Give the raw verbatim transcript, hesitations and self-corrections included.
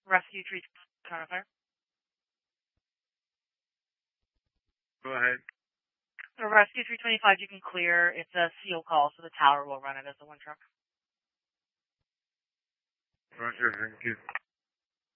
Rescue three twenty-five Fire. Go ahead. So Rescue three twenty-five, you can clear. It's a seal call, so the tower will run it as the one truck. Roger, thank you.